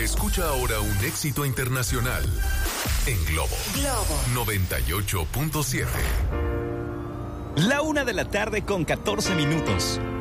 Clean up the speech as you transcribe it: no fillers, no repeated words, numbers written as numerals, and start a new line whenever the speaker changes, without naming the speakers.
Escucha ahora un éxito internacional en Globo 98.7.
La 1:14 p.m.